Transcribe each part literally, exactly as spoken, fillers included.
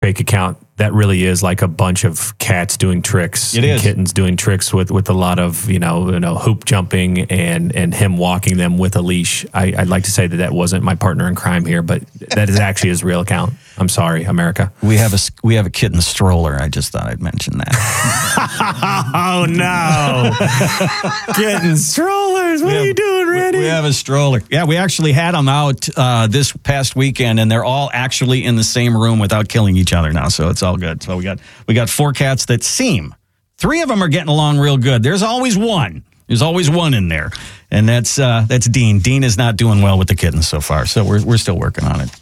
fake account, that really is like a bunch of cats doing tricks, it and is. kittens doing tricks with, with a lot of, you know, you know, hoop jumping and, and him walking them with a leash. I, I'd like to say that that wasn't my partner in crime here, but that is actually his real account. I'm sorry, America. We have a we have a kitten stroller. I just thought I'd mention that. Oh no, kitten strollers! What We are have- you doing, Randy? We have a stroller. Yeah, we actually had them out uh, this past weekend, and they're all actually in the same room without killing each other now. So it's all good. So we got we got four cats that seem three of them are getting along real good. There's always one. There's always one in there, and that's uh, that's Dean. Dean is not doing well with the kittens so far. So we're we're still working on it.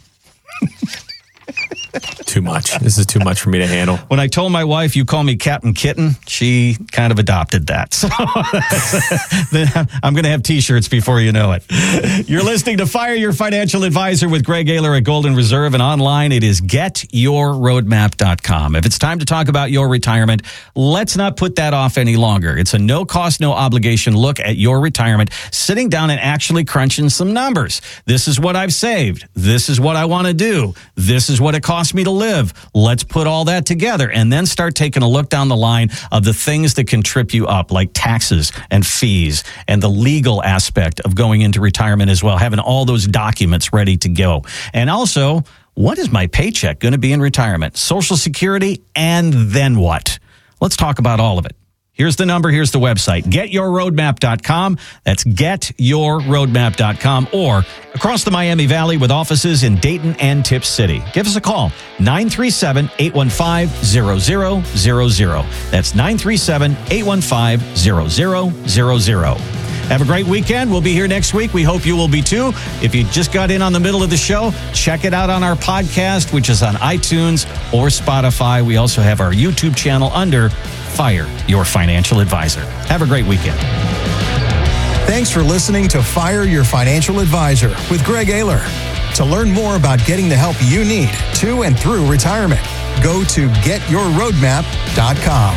Too much. This is too much for me to handle. When I told my wife, you call me Captain Kitten, she kind of adopted that. So I'm going to have T-shirts before you know it. You're listening to Fire Your Financial Advisor with Greg Ayler at Golden Reserve, and online it is get your roadmap dot com. If it's time to talk about your retirement, let's not put that off any longer. It's a no-cost, no-obligation look at your retirement, sitting down and actually crunching some numbers. This is what I've saved. This is what I want to do. This is what it costs me to live. Let's put all that together and then start taking a look down the line of the things that can trip you up, like taxes and fees and the legal aspect of going into retirement as well, having all those documents ready to go. And also, what is my paycheck going to be in retirement? Social Security, and then what? Let's talk about all of it. Here's the number. Here's the website. get your roadmap dot com. That's get your roadmap dot com, or across the Miami Valley with offices in Dayton and Tip City. Give us a call, nine three seven, eight one five, zero zero zero zero. That's nine three seven, eight one five, zero zero zero zero. Have a great weekend. We'll be here next week. We hope you will be too. If you just got in on the middle of the show, check it out on our podcast, which is on iTunes or Spotify. We also have our YouTube channel under Fire Your Financial Advisor. Have a great weekend. Thanks for listening to Fire Your Financial Advisor with Greg Ayler. To learn more about getting the help you need to and through retirement, go to get your roadmap dot com.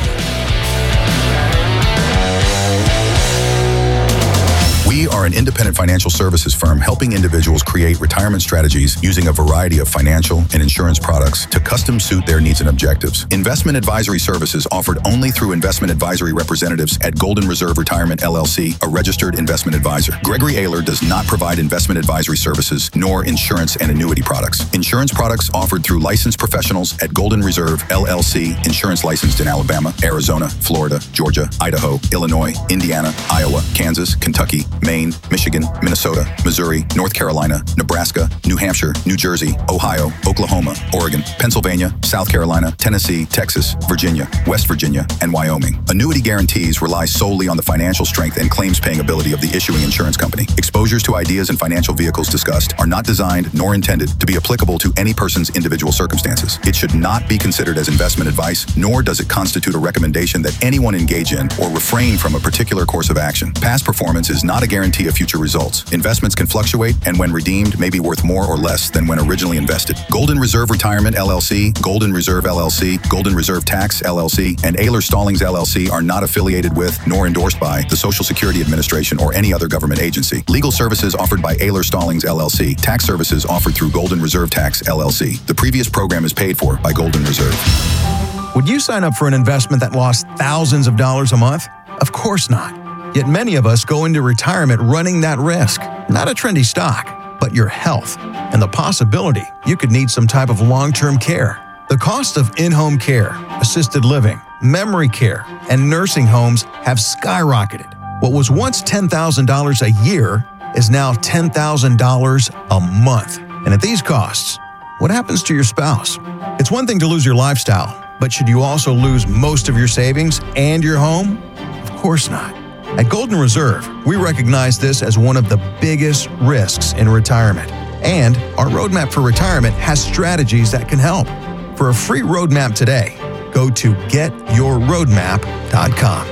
We are an independent financial services firm helping individuals create retirement strategies using a variety of financial and insurance products to custom suit their needs and objectives. Investment advisory services offered only through investment advisory representatives at Golden Reserve Retirement L L C, a registered investment advisor. Gregory Ayler does not provide investment advisory services nor insurance and annuity products. Insurance products offered through licensed professionals at Golden Reserve L L C, insurance licensed in Alabama, Arizona, Florida, Georgia, Idaho, Illinois, Indiana, Iowa, Kansas, Kentucky, Maine, Michigan, Minnesota, Missouri, North Carolina, Nebraska, New Hampshire, New Jersey, Ohio, Oklahoma, Oregon, Pennsylvania, South Carolina, Tennessee, Texas, Virginia, West Virginia, and Wyoming. Annuity guarantees rely solely on the financial strength and claims-paying ability of the issuing insurance company. Exposures to ideas and financial vehicles discussed are not designed nor intended to be applicable to any person's individual circumstances. It should not be considered as investment advice, nor does it constitute a recommendation that anyone engage in or refrain from a particular course of action. Past performance is not a guarantee of future results. Investments can fluctuate and when redeemed may be worth more or less than when originally invested. Golden Reserve Retirement L L C, Golden Reserve L L C, Golden Reserve Tax L L C, and Ayler Stallings L L C are not affiliated with nor endorsed by the Social Security Administration or any other government agency. Legal services offered by Ayler Stallings L L C. Tax services offered through Golden Reserve Tax L L C. The previous program is paid for by Golden Reserve. Would you sign up for an investment that lost thousands of dollars a month? Of course not. Yet many of us go into retirement running that risk. Not a trendy stock, but your health and the possibility you could need some type of long-term care. The cost of in-home care, assisted living, memory care, and nursing homes have skyrocketed. What was once ten thousand dollars a year is now ten thousand dollars a month. And at these costs, what happens to your spouse? It's one thing to lose your lifestyle, but should you also lose most of your savings and your home? Of course not. At Golden Reserve, we recognize this as one of the biggest risks in retirement. And our Roadmap for Retirement has strategies that can help. For a free roadmap today, go to get your roadmap dot com.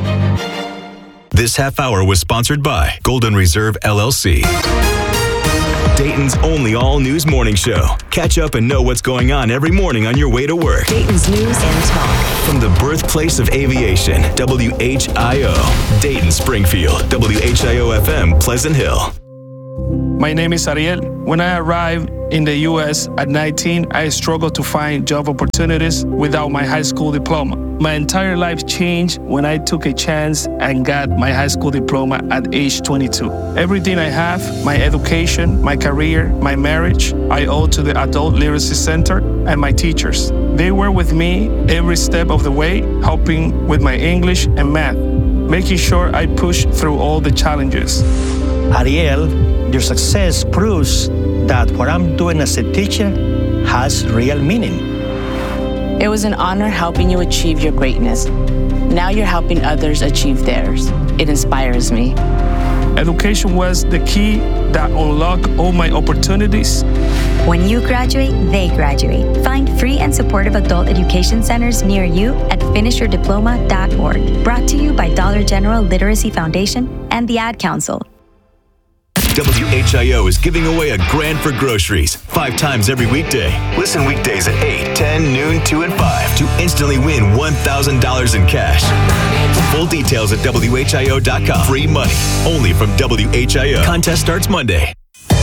This half hour was sponsored by Golden Reserve L L C. Dayton's only all-news morning show. Catch up and know what's going on every morning on your way to work. Dayton's News and Talk. From the birthplace of aviation, W H I O. Dayton, Springfield, W H I O F M, Pleasant Hill. My name is Ariel. When I arrived in the U S at nineteen, I struggled to find job opportunities without my high school diploma. My entire life changed when I took a chance and got my high school diploma at age twenty-two. Everything I have, my education, my career, my marriage, I owe to the Adult Literacy Center and my teachers. They were with me every step of the way, helping with my English and math, making sure I pushed through all the challenges. Ariel, your success proves that what I'm doing as a teacher has real meaning. It was an honor helping you achieve your greatness. Now you're helping others achieve theirs. It inspires me. Education was the key that unlocked all my opportunities. When you graduate, they graduate. Find free and supportive adult education centers near you at finish your diploma dot org. Brought to you by Dollar General Literacy Foundation and the Ad Council. W H I O is giving away a grand for groceries five times every weekday. Listen weekdays at eight, ten, noon, two, and five to instantly win one thousand dollars in cash. Full details at W H I O dot com. Free money only from W H I O. Contest starts Monday.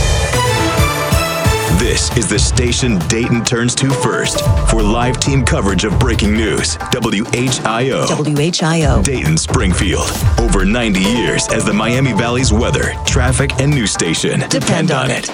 This is the station Dayton turns to first for live team coverage of breaking news. W H I O. W H I O. Dayton, Springfield. Over ninety years as the Miami Valley's weather, traffic, and news station. Depend on it.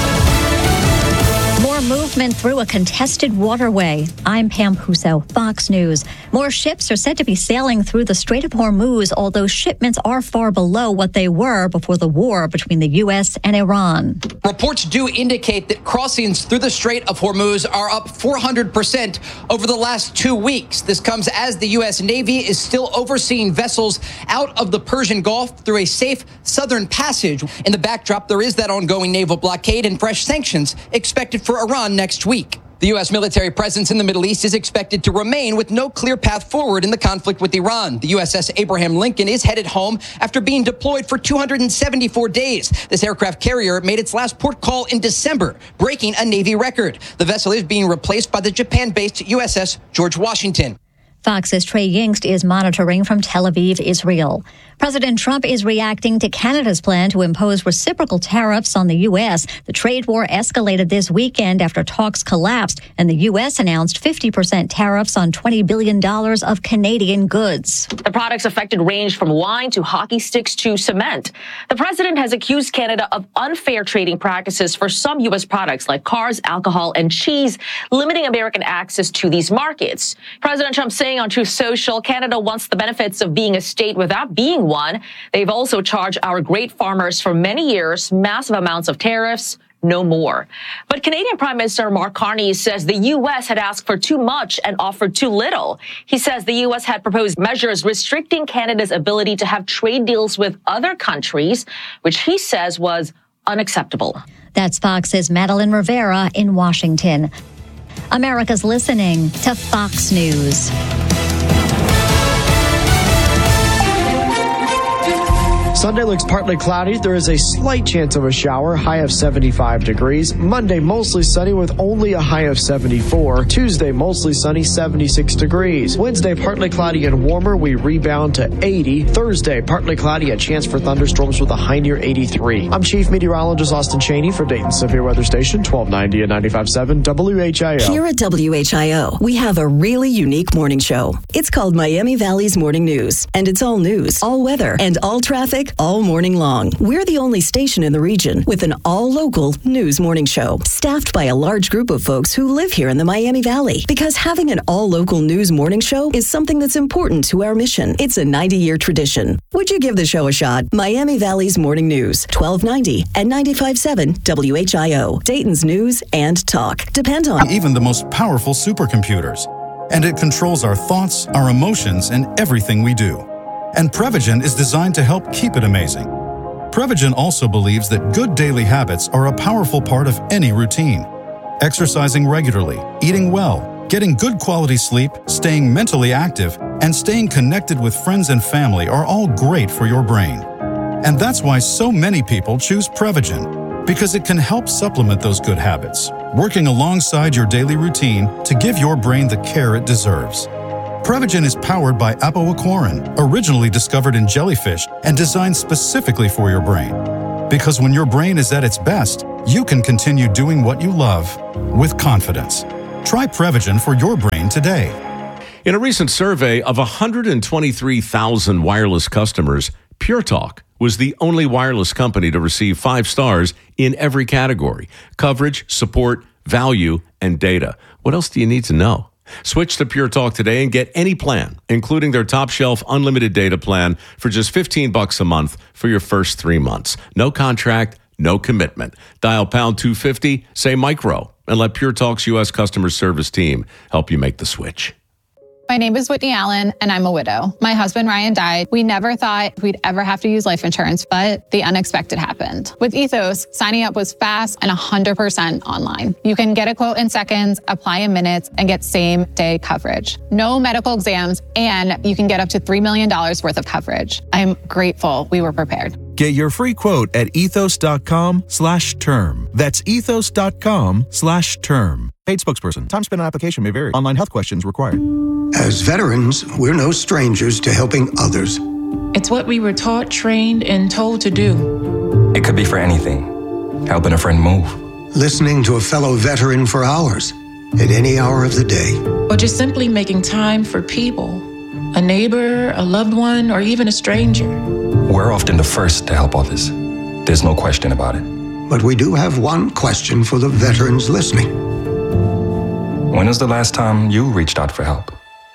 More movement through a contested waterway. I'm Pam Huso, Fox News. More ships are said to be sailing through the Strait of Hormuz, although shipments are far below what they were before the war between the U S and Iran. Reports do indicate that crossings through the Strait of Hormuz are up four hundred percent over the last two weeks. This comes as the U S Navy is still overseeing vessels out of the Persian Gulf through a safe southern passage. In the backdrop, there is that ongoing naval blockade and fresh sanctions expected for Iran next week. The U S military presence in the Middle East is expected to remain with no clear path forward in the conflict with Iran. The U S S Abraham Lincoln is headed home after being deployed for two hundred seventy-four days. This aircraft carrier made its last port call in December, breaking a Navy record. The vessel is being replaced by the Japan-based U S S George Washington. Fox's Trey Yingst is monitoring from Tel Aviv, Israel. President Trump is reacting to Canada's plan to impose reciprocal tariffs on the U S. The trade war escalated this weekend after talks collapsed, and the U S announced fifty percent tariffs on twenty billion dollars of Canadian goods. The products affected range from wine to hockey sticks to cement. The president has accused Canada of unfair trading practices for some U S products like cars, alcohol, and cheese, limiting American access to these markets. President Trump saying on Truth Social, Canada wants the benefits of being a state without being one. They've also charged our great farmers for many years massive amounts of tariffs. No more. But Canadian Prime Minister Mark Carney says the U S had asked for too much and offered too little. He says the U S had proposed measures restricting Canada's ability to have trade deals with other countries, which he says was unacceptable. That's Fox's Madeline Rivera in Washington. America's listening to Fox News. Sunday looks partly cloudy. There is a slight chance of a shower, high of seventy-five degrees. Monday, mostly sunny with only a high of seventy-four. Tuesday, mostly sunny, seventy-six degrees. Wednesday, partly cloudy and warmer. We rebound to eighty. Thursday, partly cloudy, a chance for thunderstorms with a high near eighty-three. I'm Chief Meteorologist Austin Cheney for Dayton Severe Weather Station, twelve ninety and ninety-five point seven W H I O. Here at W H I O, we have a really unique morning show. It's called Miami Valley's Morning News, and it's all news, all weather, and all traffic all morning long. We're the only station in the region with an all-local news morning show, staffed by a large group of folks who live here in the Miami Valley. Because having an all-local news morning show is something that's important to our mission. It's a ninety-year tradition. Would you give the show a shot? Miami Valley's Morning News, twelve ninety and ninety-five point seven W H I O. Dayton's news and talk. Depend on even the most powerful supercomputers. And it controls our thoughts, our emotions, and everything we do. And Prevagen is designed to help keep it amazing. Prevagen also believes that good daily habits are a powerful part of any routine. Exercising regularly, eating well, getting good quality sleep, staying mentally active, and staying connected with friends and family are all great for your brain. And that's why so many people choose Prevagen, because it can help supplement those good habits, working alongside your daily routine to give your brain the care it deserves. Prevagen is powered by apoaquarin, originally discovered in jellyfish and designed specifically for your brain. Because when your brain is at its best, you can continue doing what you love with confidence. Try Prevagen for your brain today. In a recent survey of one hundred twenty-three thousand wireless customers, Pure Talk was the only wireless company to receive five stars in every category: coverage, support, value, and data. What else do you need to know? Switch to Pure Talk today and get any plan, including their top shelf unlimited data plan for just fifteen bucks a month for your first three months. No contract, no commitment. Dial pound two fifty, say micro, and let Pure Talk's U S customer service team help you make the switch. My name is Whitney Allen, and I'm a widow. My husband, Ryan, died. We never thought we'd ever have to use life insurance, but the unexpected happened. With Ethos, signing up was fast and one hundred percent online. You can get a quote in seconds, apply in minutes, and get same-day coverage. No medical exams, and you can get up to three million dollars worth of coverage. I'm grateful we were prepared. Get your free quote at ethos.com slash term. That's ethos.com slash term. Paid spokesperson. Time spent on application may vary. Online health questions required. As veterans, we're no strangers to helping others. It's what we were taught, trained, and told to do. It could be for anything. Helping a friend move. Listening to a fellow veteran for hours, at any hour of the day. Or just simply making time for people. A neighbor, a loved one, or even a stranger. We're often the first to help others. There's no question about it. But we do have one question for the veterans listening. When was the last time you reached out for help?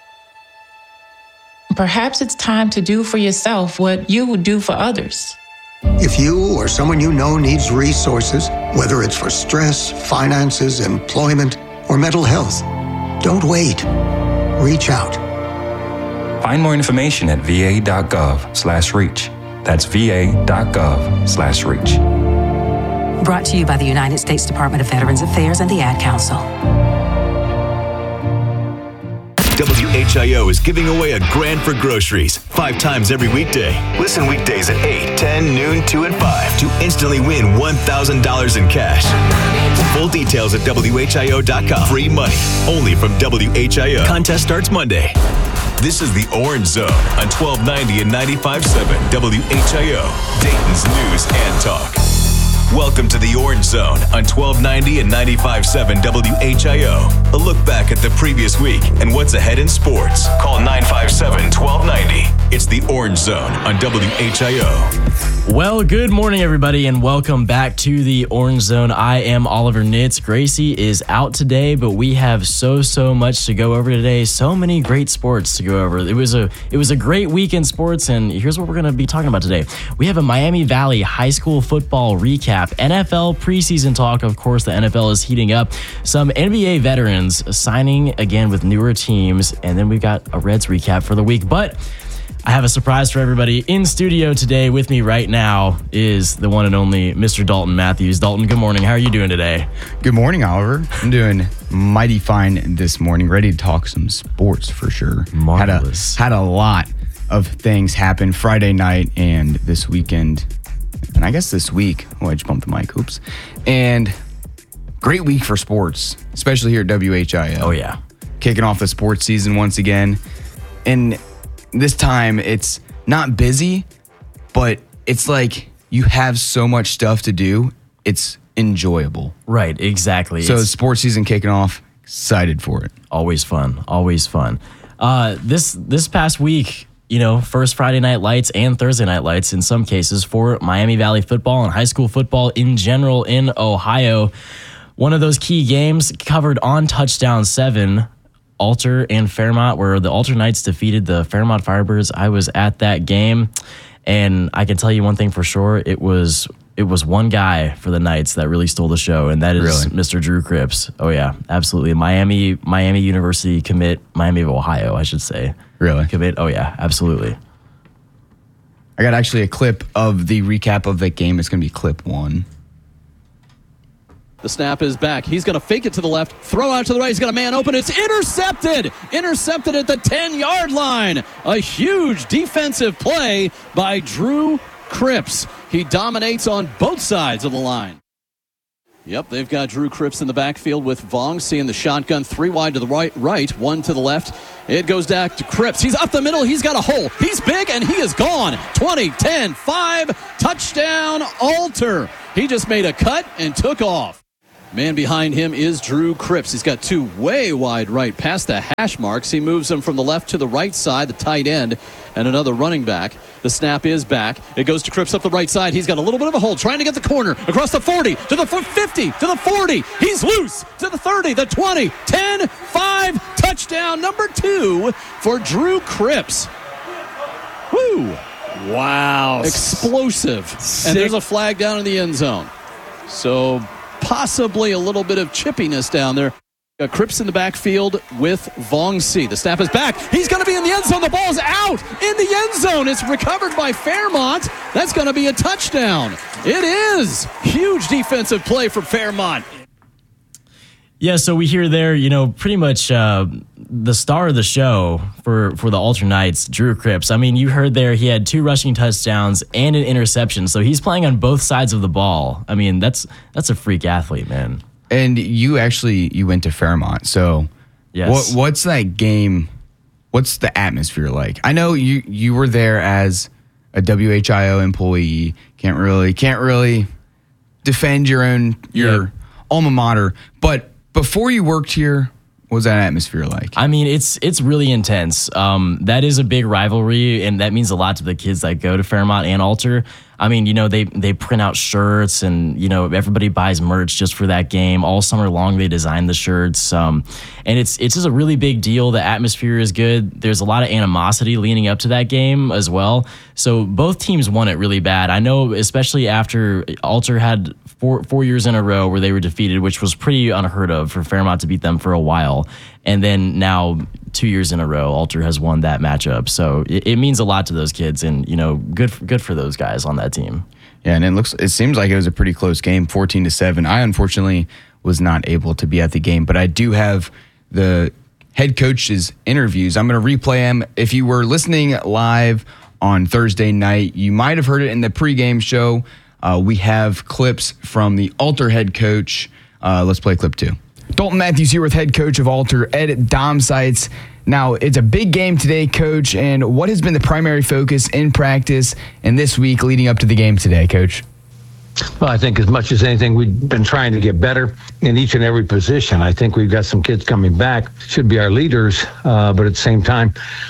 Perhaps it's time to do for yourself what you would do for others. If you or someone you know needs resources, whether it's for stress, finances, employment, or mental health, don't wait. Reach out. Find more information at va.gov slash reach. That's va.gov slash reach. Brought to you by the United States Department of Veterans Affairs and the Ad Council. W H I O is giving away a grand for groceries five times every weekday. Listen weekdays at eight, ten, noon, two, and five to instantly win one thousand dollars in cash. Full details at W H I O dot com. Free money only from W H I O. Contest starts Monday. This is the Orange Zone on twelve ninety and ninety-five point seven W H I O, Dayton's News and Talk. Welcome to the Orange Zone on twelve ninety and ninety-five point seven W H I O. A look back at the previous week and what's ahead in sports. Call nine five seven, twelve ninety. It's the Orange Zone on W H I O. Well, good morning, everybody, and welcome back to the Orange Zone. I am Oliver Nitz. Gracie is out today, but we have so, so much to go over today. So many great sports to go over. It was a it was a great week in sports, and here's what we're going to be talking about today. We have a Miami Valley high school football recap, N F L preseason talk. Of course, the N F L is heating up. Some N B A veterans signing again with newer teams, and then we've got a Reds recap for the week. But I have a surprise for everybody. In studio today with me right now is the one and only Mister Dalton Matthews. Dalton, good morning. How are you doing today? Good morning, Oliver. I'm doing mighty fine this morning. Ready to talk some sports for sure. Marvelous. Had a, had a lot of things happen Friday night and this weekend. And I guess this week. Oh, I just bumped the mic. Oops. And great week for sports, especially here at W H I O. Oh, yeah. Kicking off the sports season once again. And this time, it's not busy, but it's like you have so much stuff to do. It's enjoyable. Right, exactly. So it's sports season kicking off, excited for it. Always fun, always fun. Uh, this this past week, you know, first Friday night lights and Thursday night lights in some cases for Miami Valley football and high school football in general in Ohio. One of those key games covered on Touchdown seven. Alter and Fairmont, where the Alter Knights defeated the Fairmont Firebirds. I was at that game, and I can tell you one thing for sure. It was it was one guy for the Knights that really stole the show, and that is Really? Mister Drew Cripps. Oh, yeah, absolutely. Miami Miami University commit, Miami of Ohio, I should say. Really? Commit, oh, yeah, absolutely. I got actually a clip of the recap of that game. It's going to be clip one. The snap is back. He's going to fake it to the left, throw out to the right. He's got a man open. It's intercepted. Intercepted at the ten-yard line. A huge defensive play by Drew Cripps. He dominates on both sides of the line. Yep, they've got Drew Cripps in the backfield with Vong seeing the shotgun, three wide to the right, right, one to the left. It goes back to Cripps. He's up the middle. He's got a hole. He's big, and he is gone. twenty, ten, five, touchdown, Alter. He just made a cut and took off. Man behind him is Drew Cripps. He's got two way wide right past the hash marks. He moves them from the left to the right side, the tight end, and another running back. The snap is back. It goes to Cripps up the right side. He's got a little bit of a hole, trying to get the corner across the forty, to the fifty, to the forty. He's loose to the thirty, the twenty, ten, five, touchdown number two for Drew Cripps. Woo! Wow. Explosive. Sick. And there's a flag down in the end zone. So possibly a little bit of chippiness down there. Uh, Cripps in the backfield with Vong C. The snap is back. He's going to be in the end zone. The ball's out in the end zone. It's recovered by Fairmont. That's going to be a touchdown. It is. Huge defensive play from Fairmont. Yeah, so we hear there, you know, pretty much uh, the star of the show for, for the Alter Knights, Drew Cripps. I mean, you heard there he had two rushing touchdowns and an interception, so he's playing on both sides of the ball. I mean, that's that's a freak athlete, man. And you actually, you went to Fairmont, so yes. what, what's that game, what's the atmosphere like? I know you, you were there as a W H I O employee, can't really, can't really defend your own, your yeah. alma mater, but before you worked here, what was that atmosphere like? I mean, it's it's really intense. Um, that is a big rivalry, and that means a lot to the kids that go to Fairmont and Alter. I mean, you know, they they print out shirts, and, you know, everybody buys merch just for that game. All summer long, they design the shirts. Um, and it's it's just a really big deal. The atmosphere is good. There's a lot of animosity leading up to that game as well. So both teams won it really bad. I know, especially after Alter had four four years in a row where they were defeated, which was pretty unheard of for Fairmont to beat them for a while. And then now two years in a row, Alter has won that matchup. So it, it means a lot to those kids, and, you know, good for, good for those guys on that team. Yeah, and it looks it seems like it was a pretty close game, fourteen to seven. I unfortunately was not able to be at the game, but I do have the head coach's interviews. I'm going to replay them. If you were listening live on Thursday night, you might have heard it in the pregame show. Uh, we have clips from the Alter head coach. Uh, let's play clip two. Dalton Matthews here with head coach of Alter, Ed Domsites. Now, it's a big game today, Coach, and what has been the primary focus in practice and this week leading up to the game today, Coach? Well, I think as much as anything, we've been trying to get better in each and every position. I think we've got some kids coming back, should be our leaders, uh, but at the same time,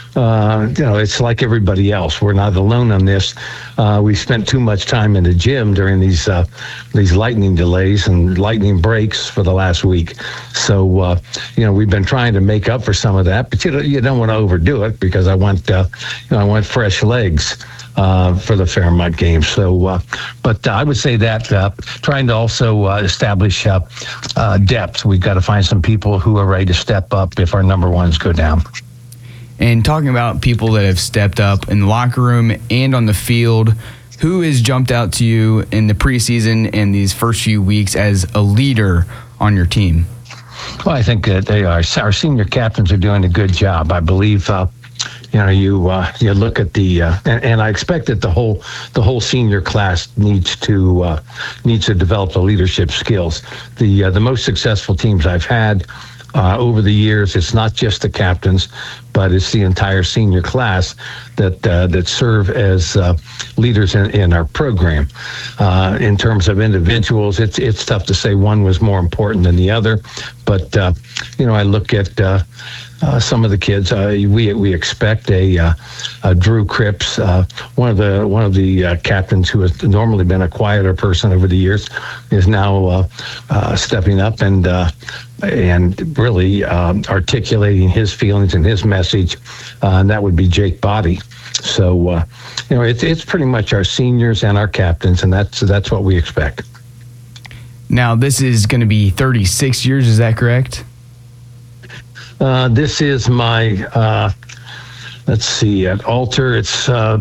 uh, you know, it's like everybody else. We're not alone on this. Uh, we spent too much time in the gym during these uh, these lightning delays and lightning breaks for the last week. So, uh, you know, we've been trying to make up for some of that, but you don't, you don't want to overdo it, because I want, uh, you know, I want fresh legs Uh, for the Fairmont game. So, uh, but uh, I would say that uh, trying to also uh, establish uh, uh, depth. We've got to find some people who are ready to step up if our number ones go down. And talking about people that have stepped up in the locker room and on the field, who has jumped out to you in the preseason and these first few weeks as a leader on your team? Well, I think that they are. Our senior captains are doing a good job. I believe uh, You know, you uh, you look at the uh, and, and I expect that the whole the whole senior class needs to uh, needs to develop the leadership skills. The uh, the most successful teams I've had uh, over the years, it's not just the captains, but it's the entire senior class that uh, that serve as uh, leaders in, in our program. Uh, in terms of individuals, it's it's tough to say one was more important than the other, but uh, you know, I look at. Uh, Uh, some of the kids, uh, we we expect a, uh, a Drew Cripps, uh, one of the one of the uh, captains who has normally been a quieter person over the years, is now uh, uh, stepping up and uh, and really um, articulating his feelings and his message, uh, and that would be Jake Body. So uh, you know, it's it's pretty much our seniors and our captains, and that's that's what we expect. Now, this is going to be thirty-six years. Is that correct? Uh, this is my, uh, let's see, at Alter, it's uh,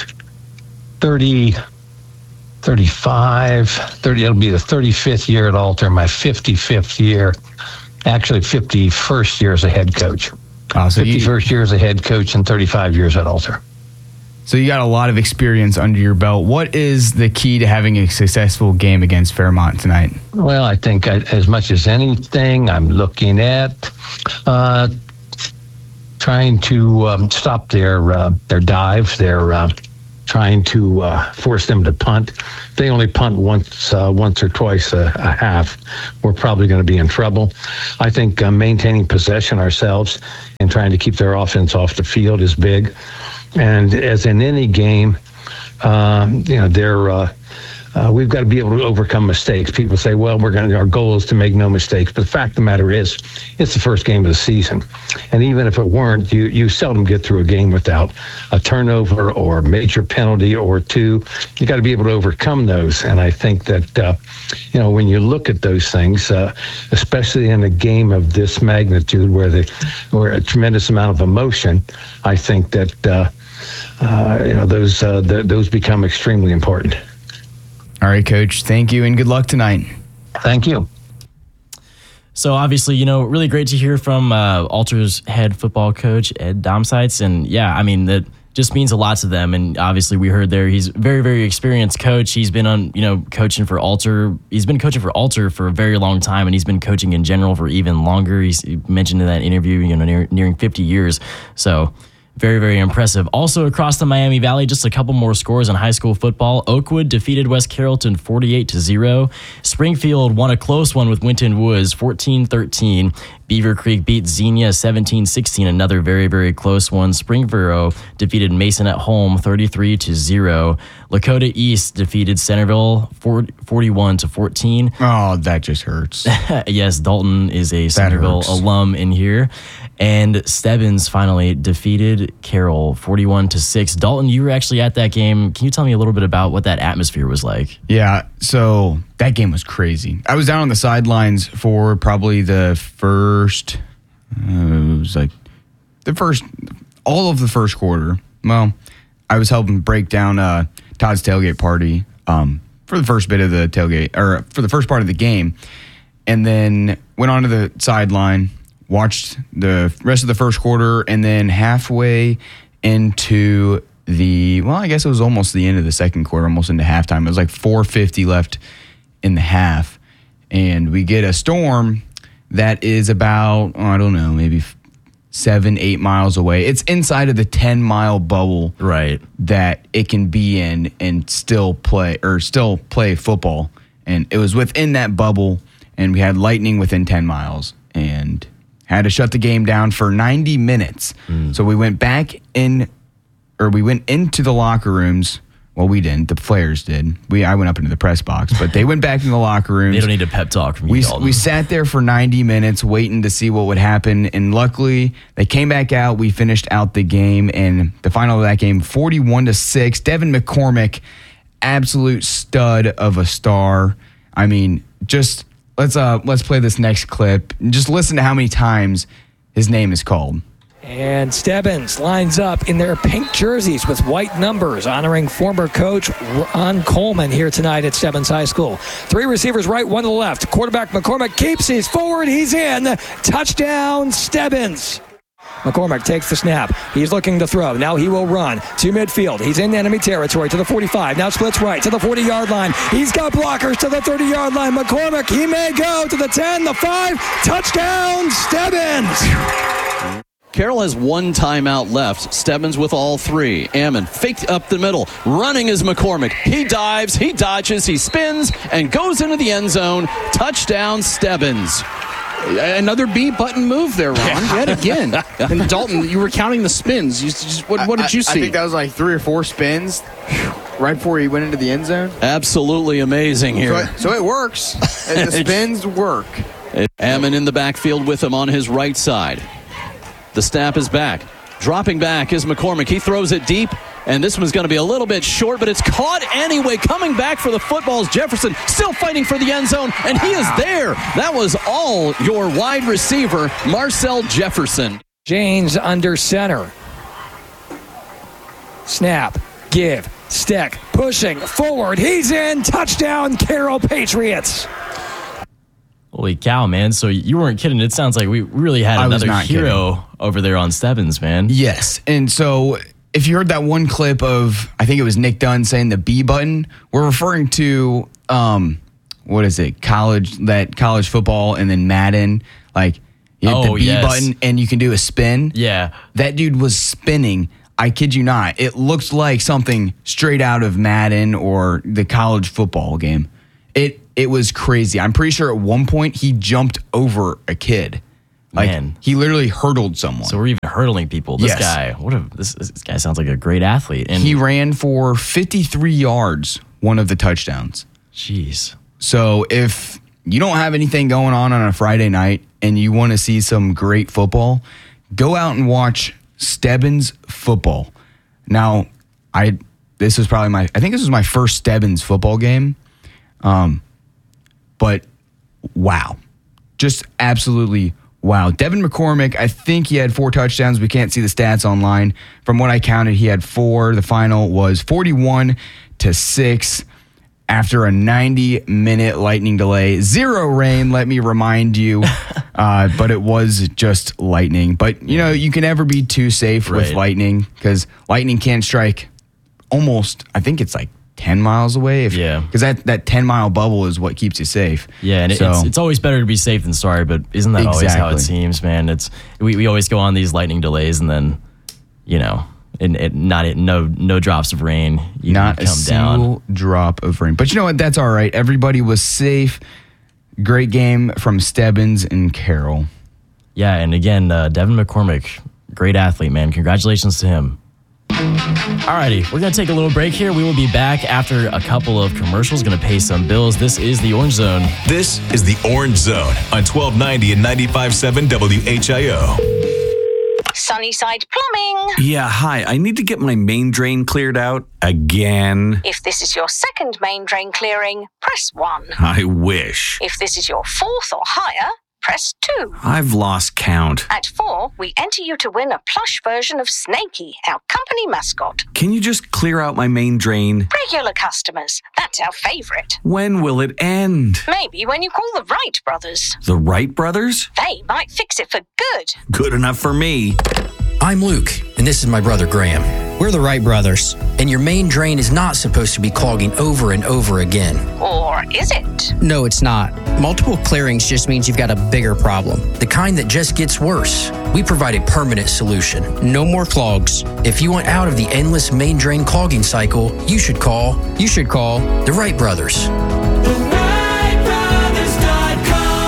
thirty, thirty-five, thirty, it'll be the thirty-fifth year at Alter, my fifty-fifth year, actually fifty-first year as a head coach. Oh, so fifty-first you, year as a head coach and thirty-five years at Alter. So you got a lot of experience under your belt. What is the key to having a successful game against Fairmont tonight? Well, I think I, as much as anything, I'm looking at uh, trying to um, stop their uh, their dives. They're uh, trying to uh, force them to punt. If they only punt once, uh, once or twice a, a half, we're probably going to be in trouble. I think uh, maintaining possession ourselves and trying to keep their offense off the field is big. And as in any game, um, you know, they're uh, uh, we've got to be able to overcome mistakes. People say, "Well, we're going. Our goal is to make no mistakes." But the fact of the matter is, it's the first game of the season, and even if it weren't, you you seldom get through a game without a turnover or a major penalty or two. You got to be able to overcome those. And I think that uh, you know, when you look at those things, uh, especially in a game of this magnitude, where the where a tremendous amount of emotion, I think that. Uh, Uh, you know, those uh, th- those become extremely important. All right, Coach. Thank you, and good luck tonight. Thank you. So obviously, you know, really great to hear from uh, Alter's head football coach, Ed Domsites. And yeah, I mean, that just means a lot to them. And obviously we heard there, he's a very, very experienced coach. He's been on, you know, coaching for Alter. He's been coaching for Alter for a very long time, and he's been coaching in general for even longer. He's, he mentioned in that interview, you know, near, nearing fifty years. So very, very impressive. Also across the Miami Valley, just a couple more scores in high school football. Oakwood defeated West Carrollton forty-eight to zero. Springfield won a close one with Winton Woods fourteen thirteen. Beaver Creek beat Xenia seventeen sixteen, another very, very close one. Springboro defeated Mason at home thirty-three to zero. Lakota East defeated Centerville forty-one to fourteen. Oh, that just hurts. Yes, Dalton is a Centerville alum in here. And Stebbins finally defeated Carroll forty-one to six. Dalton, you were actually at that game. Can you tell me a little bit about what that atmosphere was like? Yeah, so that game was crazy. I was down on the sidelines for probably the first, uh, it was like the first, all of the first quarter. Well, I was helping break down uh, Todd's tailgate party um, for the first bit of the tailgate, or for the first part of the game. And then went onto the sideline, watched the rest of the first quarter, and then halfway into the, well, I guess it was almost the end of the second quarter, almost into halftime. It was like four fifty left in the half. And we get a storm that is about, oh, I don't know, maybe seven, eight miles away. It's inside of the ten-mile bubble right, that it can be in and still play, or still play football. And it was within that bubble, and we had lightning within ten miles. And had to shut the game down for ninety minutes. Mm. So we went back in, or we went into the locker rooms. Well, we didn't. The players did. We I went up into the press box, but they went back in the locker rooms. They don't need a pep talk from you, we, Dalton. We sat there for ninety minutes waiting to see what would happen, and luckily they came back out. We finished out the game, and the final of that game, forty-one to six. Devin McCormick, absolute stud of a star. I mean, just... Let's uh let's play this next clip and just listen to how many times his name is called. And Stebbins lines up in their pink jerseys with white numbers, honoring former coach Ron Coleman here tonight at Stebbins High School. Three receivers right, one to the left. Quarterback McCormick keeps, he's forward, he's in. Touchdown, Stebbins. McCormick takes the snap. He's looking to throw. Now he will run to midfield. He's in enemy territory to the forty-five. Now splits right to the forty-yard line. He's got blockers to the thirty-yard line. McCormick, he may go to the ten, the five. Touchdown, Stebbins. Carroll has one timeout left. Stebbins with all three. Ammon faked up the middle. Running is McCormick. He dives, he dodges, he spins, and goes into the end zone. Touchdown, Stebbins. Another B button move there, Ron. Yeah. Yet again. And Dalton, you were counting the spins. You just, what, what did you see? I think that was like three or four spins right before he went into the end zone. Absolutely amazing here. So it, so it works. The spins work. Ammon in the backfield with him on his right side. The snap is back. Dropping back is McCormick. He throws it deep, and this one's going to be a little bit short, but it's caught anyway. Coming back for the football is Jefferson, still fighting for the end zone, and he is there. That was all your wide receiver, Marcel Jefferson. James under center. Snap, give, stick, pushing, forward. He's in. Touchdown, Carroll Patriots. Holy cow, man. So you weren't kidding. It sounds like we really had I was another not hero kidding. over there on Stebbins, man. Yes. And so if you heard that one clip of, I think it was Nick Dunn saying the B button, we're referring to, um, what is it, college, that college football and then Madden, like you hit Oh, the B yes. button and you can do a spin. Yeah. That dude was spinning. I kid you not. It looked like something straight out of Madden or the college football game. It it was crazy. I'm pretty sure at one point he jumped over a kid. Like Man. he literally hurdled someone. So we're even hurdling people. This Yes. guy, what a this, this guy sounds like a great athlete. And He ran for fifty-three yards, one of the touchdowns. Jeez. So if you don't have anything going on on a Friday night and you want to see some great football, go out and watch Stebbins football. Now, I this was probably my I think this was my first Stebbins football game. Um, but wow, just absolutely wow. Devin McCormick, I think he had four touchdowns. We can't see the stats online. From what I counted, he had four. The final was forty-one to six. After a ninety-minute lightning delay. Zero rain, let me remind you. uh, but it was just lightning. But, you know, you can never be too safe with Right. lightning because lightning can strike almost, I think it's like ten miles away. If, Yeah. Because that, that ten-mile bubble is what keeps you safe. Yeah, and it- So- it's, it's always better to be safe than sorry, but isn't that always how it Exactly. seems, man? It's we, we always go on these lightning delays and then, you know, and it, not it, no no drops of rain. You Not come a single down. drop of rain. But you know what? That's all right. Everybody was safe. Great game from Stebbins and Carroll. Yeah, and again, uh, Devin McCormick, great athlete, man. Congratulations to him. Alrighty, we're going to take a little break here. We will be back after a couple of commercials, going to pay some bills. This is the Orange Zone. This is the Orange Zone on twelve ninety and ninety-five point seven W H I O. Sunnyside Plumbing. Yeah, hi. I need to get my main drain cleared out again. If this is your second main drain clearing, press one. I wish. If this is your fourth or higher, press two. I've lost count. At four, we enter you to win a plush version of Snakey, our company mascot. Can you just clear out my main drain? Regular customers, that's our favorite. When will it end? Maybe when you call the Wright brothers. The Wright brothers? They might fix it for good. Good enough for me. I'm Luke, and this is my brother Graham. We're the Wright brothers, and your main drain is not supposed to be clogging over and over again. Or is it? No, it's not. Multiple clearings just means you've got a bigger problem, the kind that just gets worse. We provide a permanent solution. No more clogs. If you want out of the endless main drain clogging cycle, you should call, you should call the Wright brothers. the wright brothers dot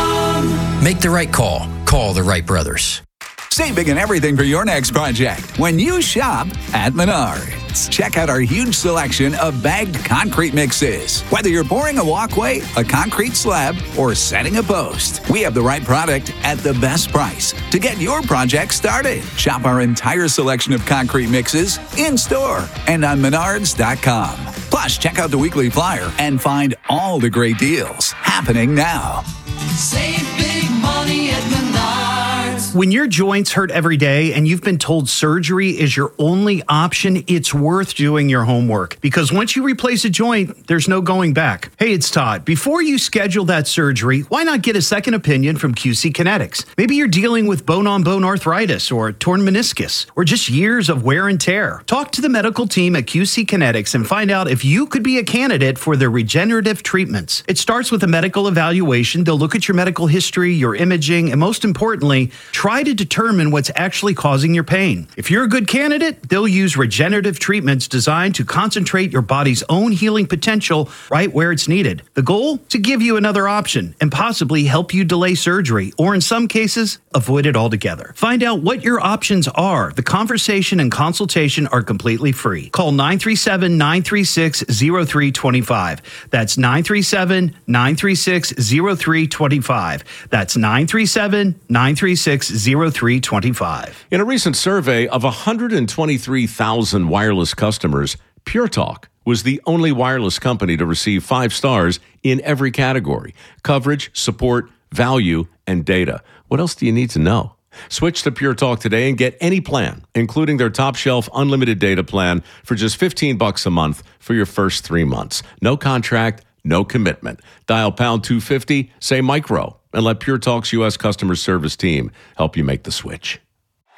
com. Make the right call. Call the Wright brothers. Save big on everything for your next project when you shop at Menards. Check out our huge selection of bagged concrete mixes. Whether you're pouring a walkway, a concrete slab, or setting a post, we have the right product at the best price to get your project started. Shop our entire selection of concrete mixes in store and on Menards dot com. Plus, check out the weekly flyer and find all the great deals happening now. Save big money at Menards. When your joints hurt every day and you've been told surgery is your only option, it's worth doing your homework because once you replace a joint, there's no going back. Hey, it's Todd. Before you schedule that surgery, why not get a second opinion from Q C Kinetics? Maybe you're dealing with bone-on-bone arthritis or torn meniscus or just years of wear and tear. Talk to the medical team at Q C Kinetics and find out if you could be a candidate for their regenerative treatments. It starts with a medical evaluation. They'll look at your medical history, your imaging, and most importantly, try to determine what's actually causing your pain. If you're a good candidate, they'll use regenerative treatments designed to concentrate your body's own healing potential right where it's needed. The goal? To give you another option and possibly help you delay surgery, or in some cases, avoid it altogether. Find out what your options are. The conversation and consultation are completely free. Call nine three seven, nine three six, zero three two five. That's nine three seven, nine three six, zero three two five. That's nine three seven, nine three six, zero three two five. In a recent survey of one hundred twenty-three thousand wireless customers, Pure Talk was the only wireless company to receive five stars in every category: coverage, support, value, and data. What else do you need to know? Switch to Pure Talk today and get any plan, including their top shelf unlimited data plan for just fifteen bucks a month for your first three months. No contract, no commitment. Dial pound two fifty, say micro, and let Pure Talk's U S customer service team help you make the switch.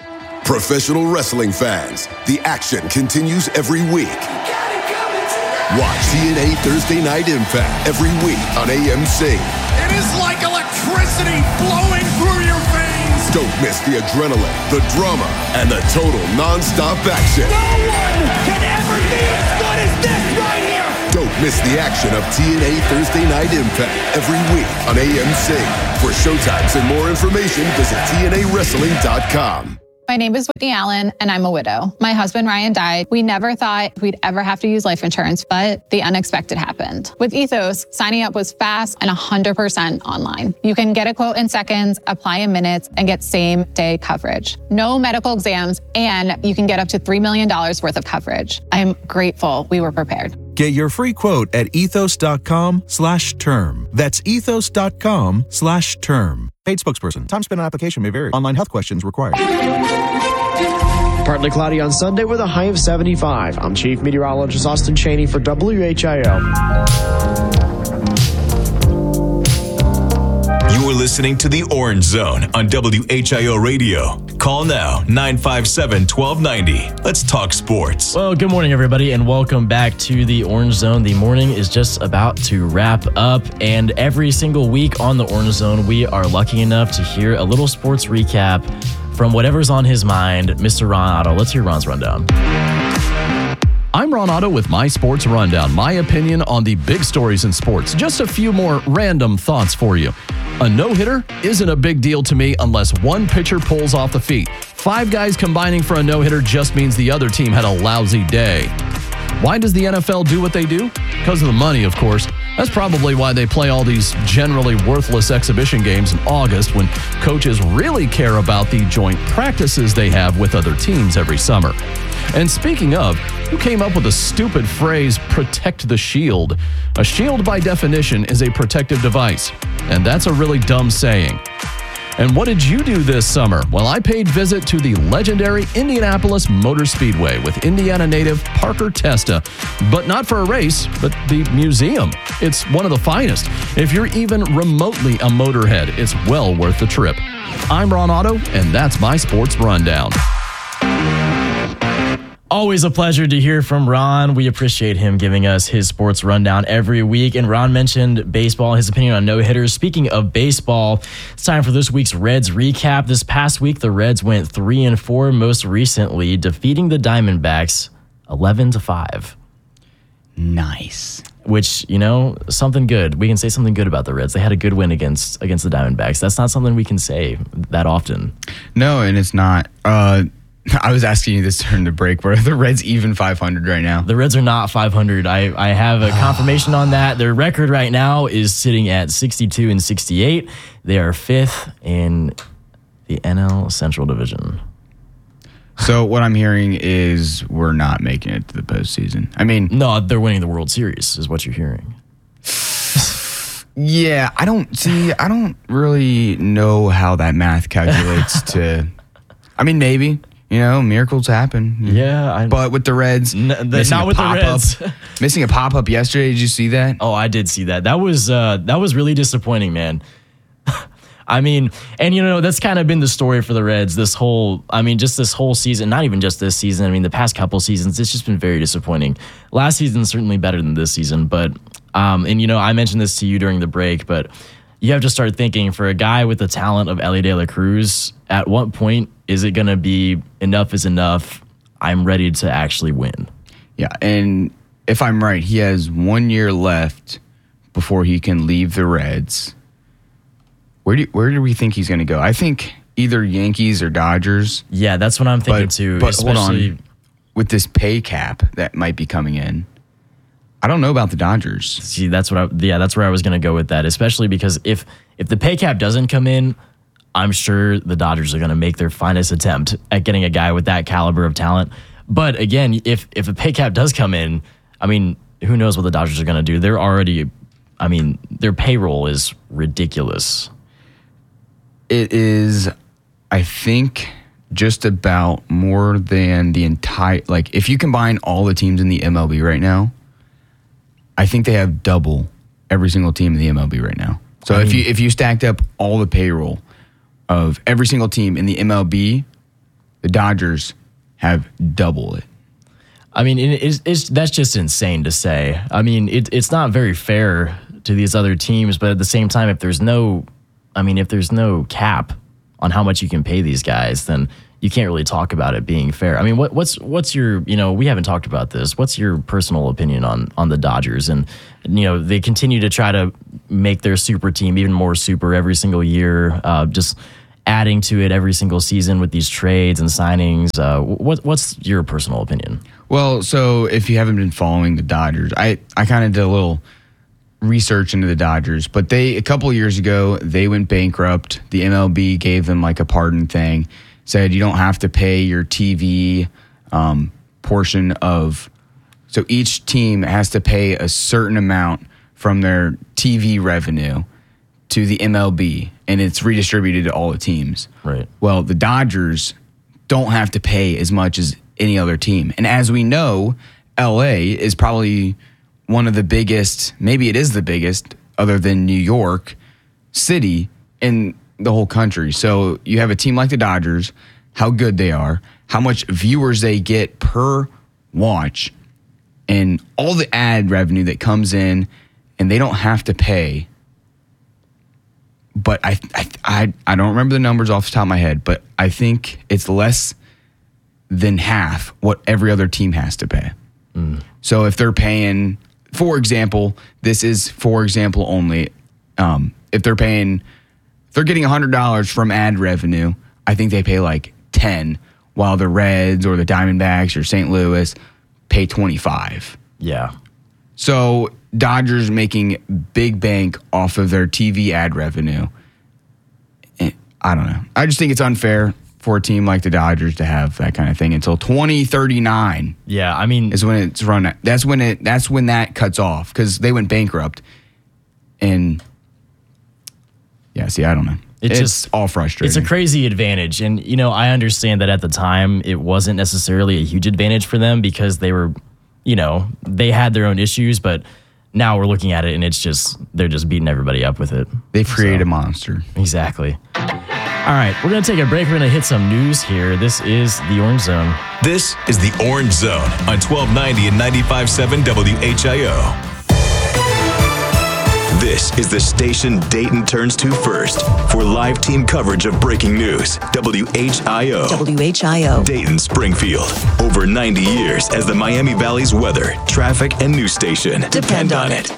Professional wrestling fans, the action continues every week. Watch T N A Thursday Night Impact every week on A M C. It is like electricity flowing through your veins. Don't miss the adrenaline, the drama, and the total non-stop action. No one can ever be as good as this right here. Don't miss the action of T N A Thursday Night Impact every week on A M C. For showtimes and more information, visit T N A wrestling dot com. My name is Whitney Allen, and I'm a widow. My husband, Ryan, died. We never thought we'd ever have to use life insurance, but the unexpected happened. With Ethos, signing up was fast and one hundred percent online. You can get a quote in seconds, apply in minutes, and get same-day coverage. No medical exams, and you can get up to three million dollars worth of coverage. I'm grateful we were prepared. Get your free quote at ethos.com slash term. That's ethos.com slash term. Paid spokesperson. Time spent on application may vary. Online health questions required. Partly cloudy on Sunday with a high of seventy-five. I'm Chief Meteorologist Austin Cheney for W H I O. You're listening to The Orange Zone on W H I O Radio. Call now, nine five seven, one two nine zero. Let's talk sports. Well, good morning, everybody, and welcome back to The Orange Zone. The morning is just about to wrap up, and every single week on The Orange Zone, we are lucky enough to hear a little sports recap from whatever's on his mind. Mister Ron Otto, let's hear Ron's rundown. I'm Ron Otto with my Sports Rundown, my opinion on the big stories in sports. Just a few more random thoughts for you. A no-hitter isn't a big deal to me unless one pitcher pulls off the feet. Five guys combining for a no-hitter just means the other team had a lousy day. Why does the N F L do what they do? Because of the money, of course. That's probably why they play all these generally worthless exhibition games in August when coaches really care about the joint practices they have with other teams every summer. And speaking of, who came up with the stupid phrase, protect the shield? A shield, by definition, is a protective device. And that's a really dumb saying. And what did you do this summer? Well, I paid visit to the legendary Indianapolis Motor Speedway with Indiana native Parker Testa. But not for a race, but the museum. It's one of the finest. If you're even remotely a motorhead, it's well worth the trip. I'm Ron Otto, and that's my Sports Rundown. Always a pleasure to hear from Ron. We appreciate him giving us his sports rundown every week. And Ron mentioned baseball, his opinion on no-hitters. Speaking of baseball, it's time for this week's Reds recap. This past week, the Reds went three and four, most recently defeating the Diamondbacks eleven to five. Nice. Which, you know, something good. We can say something good about the Reds. They had a good win against against the Diamondbacks. That's not something we can say that often. No, and it's not. Uh, I was asking you this during the break, but are the Reds even five hundred right now? The Reds are not five hundred. I, I have a confirmation on that. Their record right now is sitting at sixty-two and sixty-eight. They are fifth in the N L Central Division. So what I'm hearing is we're not making it to the postseason. I mean, no, they're winning the World Series is what you're hearing. Yeah, I don't see. I don't really know how that math calculates to. I mean, maybe. You know, miracles happen. Yeah. I, but with the Reds, n- the, not with the Reds. missing a pop-up yesterday. Did you see that? Oh, I did see that. That was uh, that was really disappointing, man. I mean, and you know, that's kind of been the story for the Reds this whole, I mean, just this whole season, not even just this season. I mean, the past couple seasons, it's just been very disappointing. Last season's certainly better than this season, but, um, and you know, I mentioned this to you during the break, but you have to start thinking for a guy with the talent of Elly De La Cruz, at what point is it going to be enough is enough? I'm ready to actually win. Yeah. And if I'm right, he has one year left before he can leave the Reds. Where do where do we think he's going to go? I think either Yankees or Dodgers. Yeah, that's what I'm thinking but, too. But especially hold on, with this pay cap that might be coming in, I don't know about the Dodgers. See, that's what I yeah, that's where I was going to go with that. Especially because if if the pay cap doesn't come in, I'm sure the Dodgers are going to make their finest attempt at getting a guy with that caliber of talent. But again, if if a pay cap does come in, I mean, who knows what the Dodgers are going to do? They're already, I mean, their payroll is ridiculous. It is, I think, just about more than the entire, like, if you combine all the teams in the M L B right now, I think they have double every single team in the M L B right now. So I mean, if you if you stacked up all the payroll of every single team in the M L B, The Dodgers have double it. I mean, it, it's, it's that's just insane to say. I mean, it, it's not very fair to these other teams, but at the same time, if there's no, I mean, if there's no cap on how much you can pay these guys, then you can't really talk about it being fair. I mean, what, what's what's your, you know, we haven't talked about this. What's your personal opinion on on the Dodgers? And, you know, they continue to try to make their super team even more super every single year, uh, just adding to it every single season with these trades and signings. Uh, what, what's your personal opinion? Well, so if you haven't been following the Dodgers, I, I kind of did a little research into the Dodgers, but they, a couple of years ago, they went bankrupt. The M L B gave them like a pardon thing, said you don't have to pay your T V um, portion of, so each team has to pay a certain amount from their T V revenue to the M L B, and it's redistributed to all the teams. Right. Well, the Dodgers don't have to pay as much as any other team. And as we know, L A is probably one of the biggest, maybe it is the biggest, other than New York City in the whole country. So you have a team like the Dodgers, how good they are, how much viewers they get per watch, and all the ad revenue that comes in, and they don't have to pay. But I, I, I, I don't remember the numbers off the top of my head, but I think it's less than half what every other team has to pay. Mm. So if they're paying, for example, this is for example only, um, if they're paying, if they're getting one hundred dollars from ad revenue, I think they pay like ten, while the Reds or the Diamondbacks or Saint Louis pay twenty-five. Yeah. So Dodgers making big bank off of their T V ad revenue. I don't know. I just think it's unfair for a team like the Dodgers to have that kind of thing until twenty thirty-nine. Yeah, I mean, is when it's run. That's when it. That's when that cuts off because they went bankrupt. And yeah, see, I don't know. It's, It's just all frustrating. It's a crazy advantage. And, you know, I understand that at the time it wasn't necessarily a huge advantage for them because they were, you know, they had their own issues, but now we're looking at it and it's just, they're just beating everybody up with it. They've created a monster. Exactly. All right, we're going to take a break. We're going to hit some news here. This is the Orange Zone. This is the Orange Zone on twelve ninety and ninety-five point seven W H I O. This is the station Dayton turns to first for live team coverage of breaking news. W H I O. W H I O. Dayton, Springfield. Over ninety years as the Miami Valley's weather, traffic, and news station. Depend on it.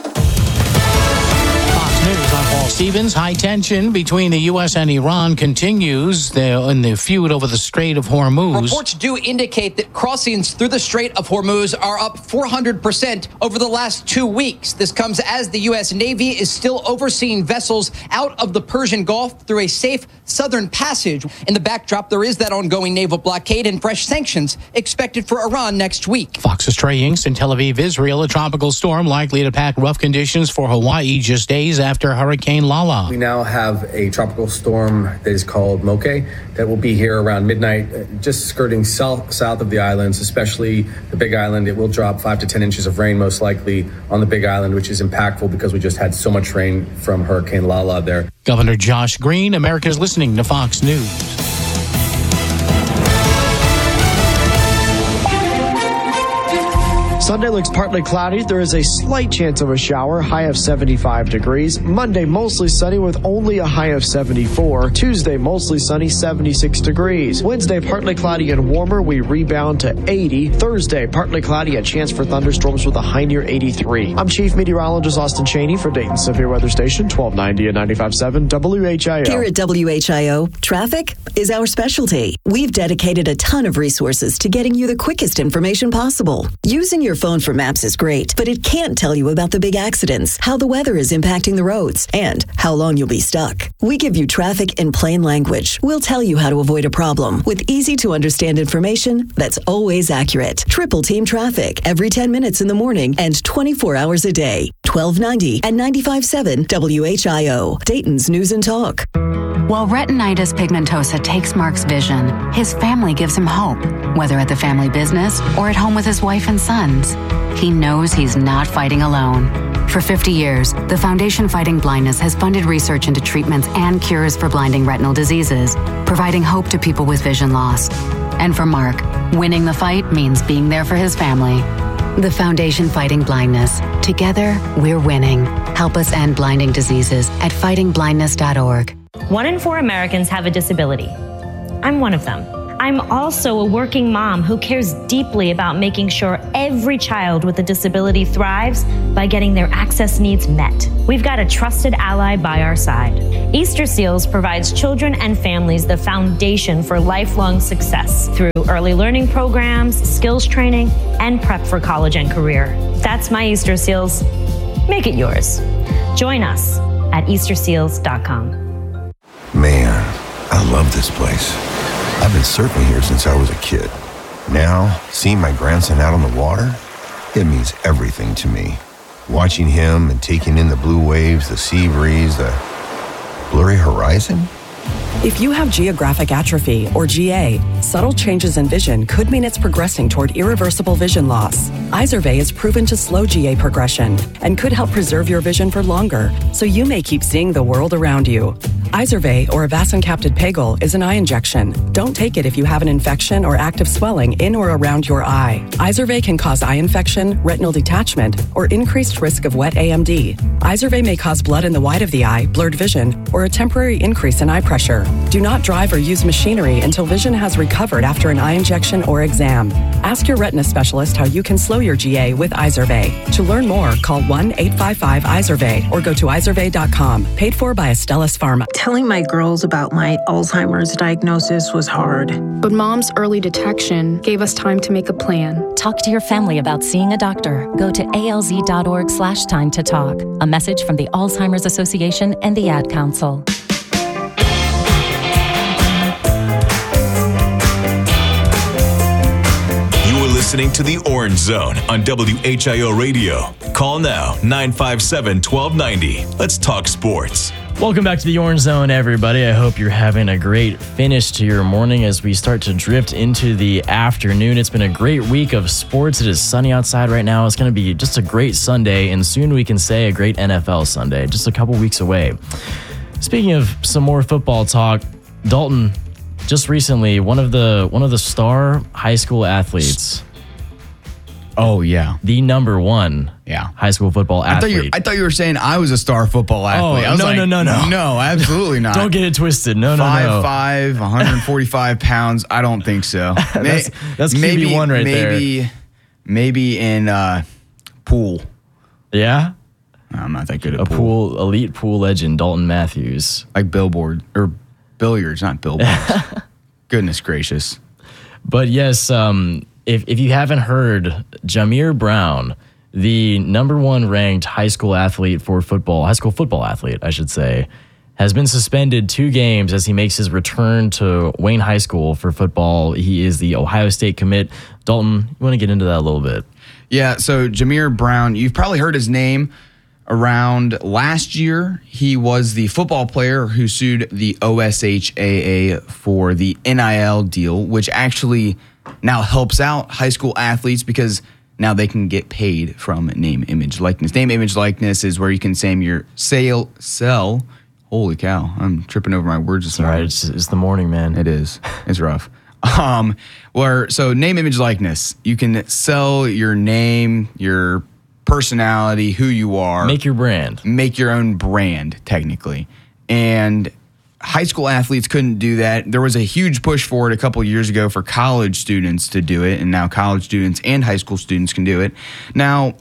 News, I'm Paul Stevens. High tension between the U S and Iran continues there in the feud over the Strait of Hormuz. Reports do indicate that crossings through the Strait of Hormuz are up four hundred percent over the last two weeks. This comes as the U S Navy is still overseeing vessels out of the Persian Gulf through a safe southern passage. In the backdrop, there is that ongoing naval blockade and fresh sanctions expected for Iran next week. Fox's Trey Yingst in Tel Aviv, Israel. A tropical storm likely to pack rough conditions for Hawaii just days after Hurricane Lala. We now have a tropical storm that is called Moke that will be here around midnight, just skirting south, south of the islands, especially the Big Island. It will drop five to ten inches of rain, most likely on the Big Island, which is impactful because we just had so much rain from Hurricane Lala there. Governor Josh Green, America's listening to Fox News. Sunday looks partly cloudy. There is a slight chance of a shower, high of seventy-five degrees. Monday, mostly sunny with only a high of seventy-four. Tuesday, mostly sunny, seventy-six degrees. Wednesday, partly cloudy and warmer. We rebound to eighty. Thursday, partly cloudy, a chance for thunderstorms with a high near eighty-three. I'm Chief Meteorologist Austin Cheney for Dayton Severe Weather Station, twelve ninety and ninety-five point seven W H I O. Here at W H I O, traffic is our specialty. We've dedicated a ton of resources to getting you the quickest information possible. Using your phone for maps is great, but it can't tell you about the big accidents, how the weather is impacting the roads, and how long you'll be stuck. We give you traffic in plain language. We'll tell you how to avoid a problem with easy-to-understand information that's always accurate. Triple Team Traffic every ten minutes in the morning and twenty-four hours a day. twelve ninety and ninety-five point seven W H I O, Dayton's News and Talk. While retinitis pigmentosa takes Mark's vision, his family gives him hope, whether at the family business or at home with his wife and sons. He knows he's not fighting alone. For fifty years, the Foundation Fighting Blindness has funded research into treatments and cures for blinding retinal diseases, providing hope to people with vision loss. And for Mark, winning the fight means being there for his family. The Foundation Fighting Blindness. Together, we're winning. Help us end blinding diseases at fighting blindness dot org. One in four Americans have a disability. I'm one of them. I'm also a working mom who cares deeply about making sure every child with a disability thrives by getting their access needs met. We've got a trusted ally by our side. Easter Seals provides children and families the foundation for lifelong success through early learning programs, skills training, and prep for college and career. That's my Easter Seals. Make it yours. Join us at easter seals dot com. Man, I love this place. I've been surfing here since I was a kid. Now, seeing my grandson out on the water, it means everything to me. Watching him and taking in the blue waves, the sea breeze, the blurry horizon. If you have geographic atrophy, or G A, subtle changes in vision could mean it's progressing toward irreversible vision loss. Izervay is proven to slow G A progression and could help preserve your vision for longer, so you may keep seeing the world around you. Izervay, or avacincaptad pegol, is an eye injection. Don't take it if you have an infection or active swelling in or around your eye. Izervay can cause eye infection, retinal detachment, or increased risk of wet A M D. Izervay may cause blood in the white of the eye, blurred vision, or a temporary increase in eye pressure. Do not drive or use machinery until vision has recovered after an eye injection or exam. Ask your retina specialist how you can slow your G A with Izervay. To learn more, call one eight five five Izervay or go to izervay dot com. Paid for by Astellas Pharma. Telling my girls about my Alzheimer's diagnosis was hard. But Mom's early detection gave us time to make a plan. Talk to your family about seeing a doctor. Go to alz.org slash time to talk. A message from the Alzheimer's Association and the Ad Council. Listening to the Orange Zone on W H I O Radio. Call now, nine five seven, one two nine zero. Let's talk sports. Welcome back to the Orange Zone, everybody. I hope you're having a great finish to your morning as we start to drift into the afternoon. It's been a great week of sports. It is sunny outside right now. It's going to be just a great Sunday, and soon we can say a great N F L Sunday, just a couple weeks away. Speaking of some more football talk, Dalton, just recently, one of the one of the star high school athletes. Oh, yeah. The number one yeah. high school football I athlete. Thought you, I thought you were saying I was a star football athlete. Oh, I was no, like, no, no, no. No, absolutely not. Don't get it twisted. No, no, five, no. five five, one forty-five pounds. I don't think so. that's that's maybe, Q B one right maybe, there. Maybe in uh, pool. Yeah? I'm not that good at a pool. pool. Elite pool legend, Dalton Matthews. Like billboard, or billiards, not billboards. Goodness gracious. But yes, um... If if you haven't heard, Jameer Brown, the number one ranked high school athlete for football, high school football athlete, I should say, has been suspended two games as he makes his return to Wayne High School for football. He is the Ohio State commit. Dalton, you want to get into that a little bit? Yeah, so Jameer Brown, you've probably heard his name around last year. He was the football player who sued the O S H A A for the N I L deal, which actually now helps out high school athletes because now they can get paid from name, image, likeness. Name, image, likeness is where you can say your sale, sell. Holy cow, I'm tripping over my words this morning. All right, it's, it's the morning, man. It is. It's rough. Um, where so name, image, likeness. You can sell your name, your personality, who you are. Make your brand. Make your own brand, technically. And high school athletes couldn't do that. There was a huge push for it a couple years ago for college students to do it, and now college students and high school students can do it. Now,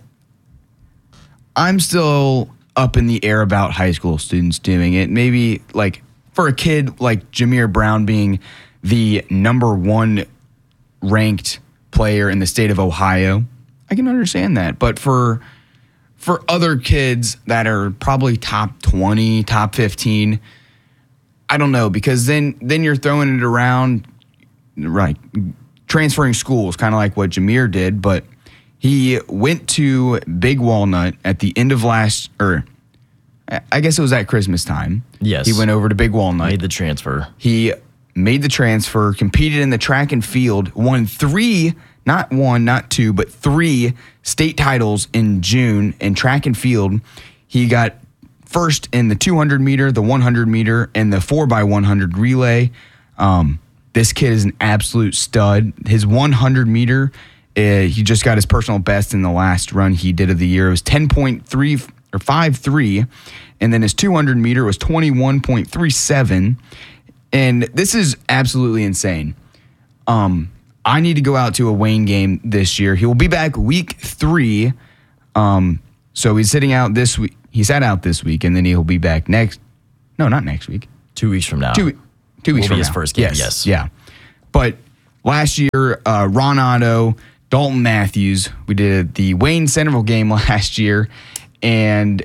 I'm still up in the air about high school students doing it. Maybe, like, for a kid like Jameer Brown being the number one ranked player in the state of Ohio, I can understand that. But for for other kids that are probably top twenty, top fifteen, I don't know, because then then you're throwing it around, right, transferring schools, kind of like what Jameer did, but he went to Big Walnut at the end of last, or I guess it was at Christmas time. Yes. He went over to Big Walnut. Made the transfer. He made the transfer, competed in the track and field, won three not one, not two, but three state titles in June in track and field. He got first in the two hundred meter, the one hundred meter, and the four by one hundred relay. Um, this kid is an absolute stud. His one hundred meter, uh, he just got his personal best in the last run he did of the year. It was ten point three or five three, and then his two hundred meter was twenty-one point three seven. And this is absolutely insane. Um, I need to go out to a Wayne game this year. He will be back week three. Um, so he's sitting out this week. He sat out this week, and then he'll be back next. No, not next week. Two weeks from now. Two, two weeks will from be his now. first game. Yes, yes. Yeah. But last year, uh, Ron Otto, Dalton Matthews, we did the Wayne Centerville game last year, and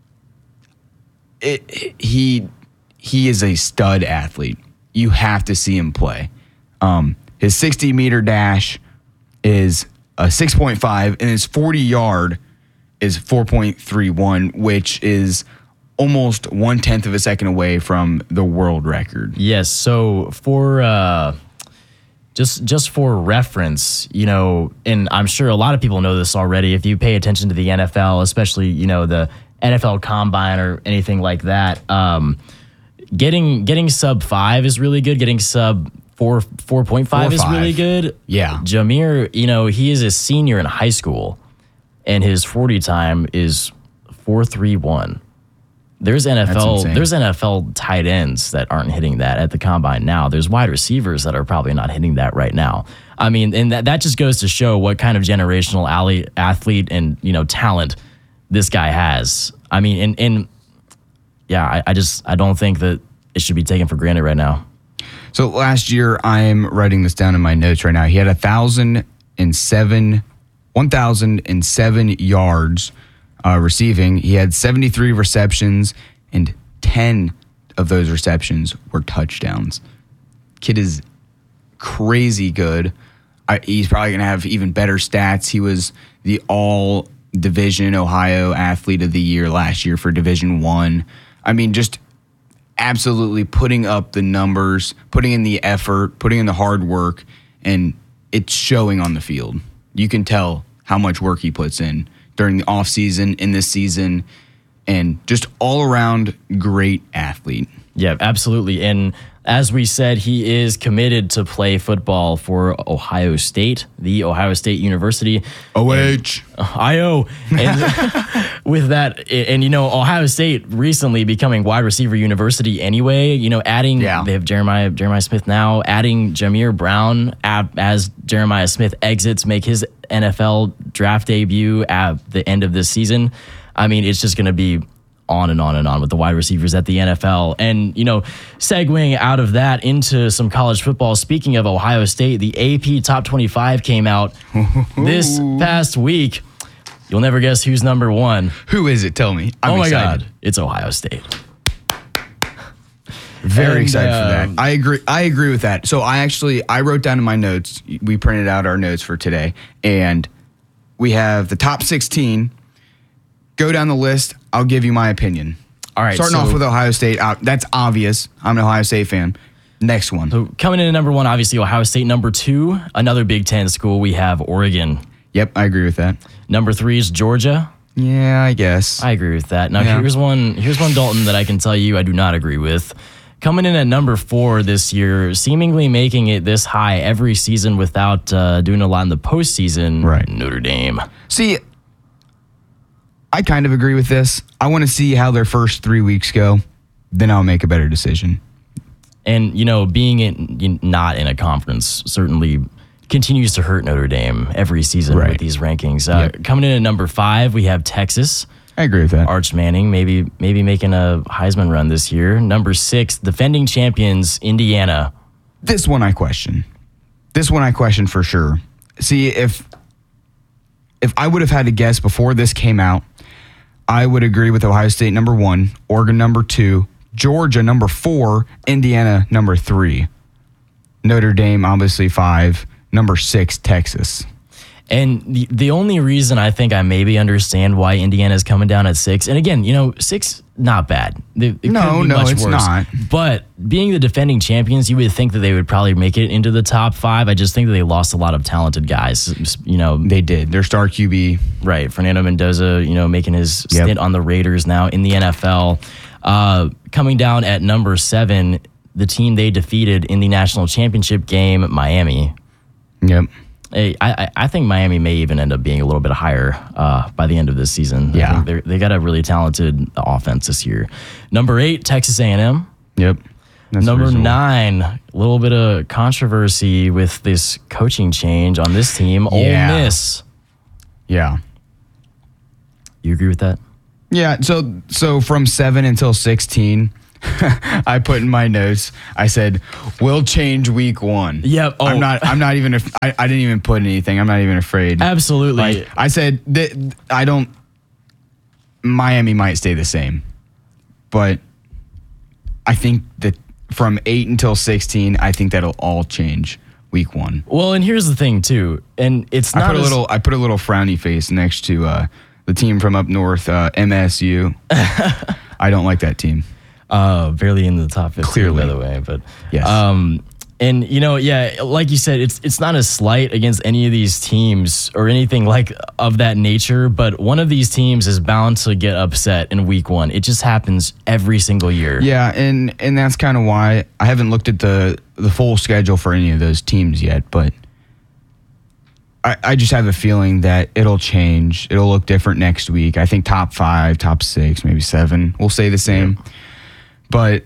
it, it, he he is a stud athlete. You have to see him play. Um, his sixty meter dash is a six point five, and his forty yard is four point three one, which is almost one tenth of a second away from the world record. Yes. So for uh, just just for reference, you know, and I'm sure a lot of people know this already. If you pay attention to the N F L, especially you know the N F L Combine or anything like that, um, getting getting sub five is really good. Getting sub four four point five is really good. Yeah. Jameer, you know, he is a senior in high school, and his forty time is four three one. There's N F L there's N F L tight ends that aren't hitting that at the combine now. There's wide receivers that are probably not hitting that right now. I mean, and that, that just goes to show what kind of generational alley, athlete and, you know, talent this guy has. I mean, and, and yeah, I, I just I don't think that it should be taken for granted right now. So last year, I'm writing this down in my notes right now. He had a thousand and seven, one thousand and seven yards uh, receiving. He had seventy-three receptions, and ten of those receptions were touchdowns. Kid is crazy good. I, he's probably going to have even better stats. He was the all Division Ohio Athlete of the Year last year for Division One. I. I mean, just absolutely putting up the numbers, putting in the effort, putting in the hard work, and it's showing on the field. You can tell how much work he puts in during the offseason, in this season, and just all around great athlete. Yeah, absolutely. And as we said, he is committed to play football for Ohio State, the Ohio State University. O H. I O. And with that, and you know, Ohio State recently becoming wide receiver university anyway, you know, adding, yeah. they have Jeremiah Jeremiah Smith now, adding Jameer Brown as Jeremiah Smith exits, make his N F L draft debut at the end of this season. I mean, it's just going to be on and on and on with the wide receivers at the N F L. And, you know, segueing out of that into some college football, speaking of Ohio State, the A P Top twenty-five came out this past week. You'll never guess who's number one. Who is it? Tell me. I'm oh, my excited. God. It's Ohio State. Very and, excited uh, for that. I agree. I agree with that. So I actually, I wrote down in my notes, we printed out our notes for today, and we have the top sixteen. Go down the list. I'll give you my opinion. All right. Starting so, off with Ohio State. Uh, that's obvious. I'm an Ohio State fan. Next one. So coming in at number one, obviously Ohio State. Number two, another Big Ten school. We have Oregon. Yep, I agree with that. Number three is Georgia. Yeah, I guess. I agree with that. Now yeah. here's one. Here's one, Dalton, that I can tell you I do not agree with. Coming in at number four this year, seemingly making it this high every season without uh, doing a lot in the postseason. Right. Notre Dame. See, I kind of agree with this. I want to see how their first three weeks go. Then I'll make a better decision. And, you know, being in, not in a conference certainly continues to hurt Notre Dame every season right. with these rankings. Uh, yep. Coming in at number five, we have Texas. I agree with that. Arch Manning, maybe maybe making a Heisman run this year. Number six, defending champions, Indiana. This one I question. This one I question for sure. See, if if I would have had to guess before this came out, I would agree with Ohio State number one, Oregon number two, Georgia number four, Indiana number three, Notre Dame obviously five, number six, Texas. And the, the only reason I think I maybe understand why Indiana is coming down at six, and again, you know, six not bad. It, it no, could be no, much it's worse. not. But being the defending champions, you would think that they would probably make it into the top five. I just think that they lost a lot of talented guys. You know, they did. Their star Q B, right? Fernando Mendoza, you know, making his Yep. stint on the Raiders now in the N F L. Uh, coming down at number seven, the team they defeated in the national championship game, Miami. Yep. I, I, I think Miami may even end up being a little bit higher uh, by the end of this season. Yeah. I think they got a really talented offense this year. Number eight, Texas A and M. Yep. That's Number reasonable. nine, a little bit of controversy with this coaching change on this team, Yeah. Ole Miss. Yeah. You agree with that? Yeah, so so from seven until sixteen, I put in my notes. I said, "We'll change week one." Yep. Oh. I'm not. I'm not even. af- I, I didn't even put anything. I'm not even afraid. Absolutely. Like, I said that I don't. Miami might stay the same, but I think that from eight until sixteen, I think that'll all change week one. Well, and here's the thing too, and it's I not put a as- little. I put a little frowny face next to uh, the team from up north, uh, M S U. I don't like that team. Uh, barely in the top fifteen, Clearly. by the way. But Yes. um, and you know, yeah, like you said, it's it's not a slight against any of these teams or anything like of that nature. But one of these teams is bound to get upset in week one. It just happens every single year. Yeah, and and that's kind of why I haven't looked at the the full schedule for any of those teams yet, but I, I just have a feeling that it'll change. It'll look different next week. I think top five, top six, maybe seven will stay the same. Yeah. But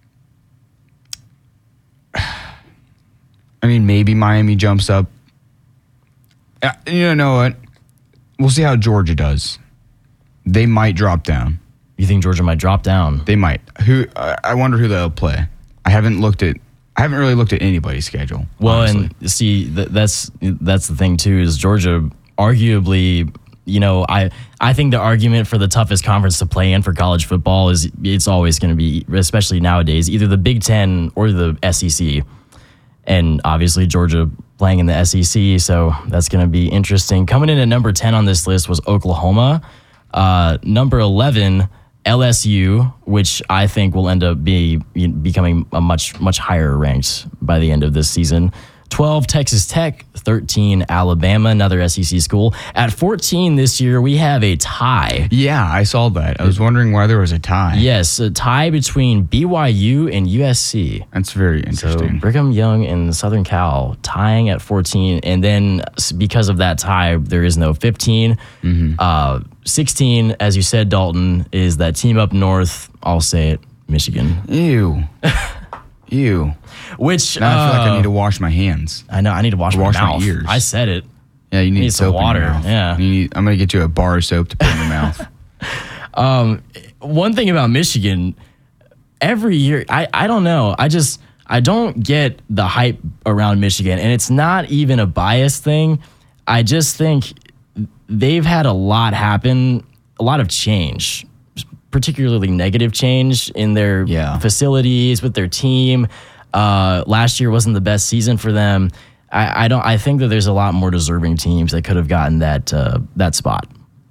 I mean, maybe Miami jumps up. Uh, You know what? We'll see how Georgia does. They might drop down. You think Georgia might drop down? They might. Who? Uh, I wonder who they'll play. I haven't looked at. I haven't really looked at anybody's schedule. Well, honestly. and see, th- that's that's the thing too. Is Georgia arguably, you know, I I think the argument for the toughest conference to play in for college football is it's always going to be, especially nowadays, either the Big Ten or the S E C, and obviously Georgia playing in the S E C, so that's going to be interesting. Coming in at number ten on this list was Oklahoma. Uh, number eleven, L S U, which I think will end up be becoming a much much higher ranked by the end of this season. twelve, Texas Tech. thirteen, Alabama, another S E C school. At fourteen this year, we have a tie. Yeah, I saw that. I was wondering why there was a tie. Yes, a tie between B Y U and U S C. That's very interesting. So Brigham Young and Southern Cal tying at fourteen. And then s- because of that tie, there is no fifteen. Mm-hmm. Uh, sixteen, as you said, Dalton, is that team up north. I'll say it, Michigan. Ew. Ew. Which now I feel like uh, I need to wash my hands. I know. I need to wash, wash my mouth. my ears. I said it. Yeah, you need, Need some soap water, In your mouth. yeah. You need, I'm gonna get you a bar of soap to put in your mouth. Um, one thing about Michigan, every year, I, I don't know. I just, I don't get the hype around Michigan. And it's not even a bias thing. I just think they've had a lot happen, a lot of change, particularly negative change in their Yeah. facilities, with their team. Uh, last year wasn't the best season for them. I, I don't. I think that there's a lot more deserving teams that could have gotten that uh, that spot.